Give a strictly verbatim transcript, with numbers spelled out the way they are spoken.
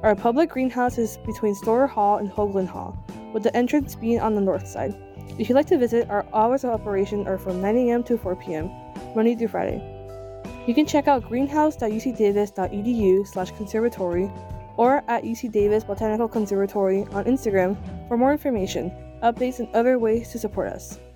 Our public greenhouse is between Storer Hall and Hoagland Hall, with the entrance being on the north side. If you'd like to visit, our hours of operation are from nine a.m. to four p.m., Monday through Friday. You can check out greenhouse dot u c davis dot e d u slash conservatory or at U C Davis Botanical Conservatory on Instagram for more information, updates, and other ways to support us.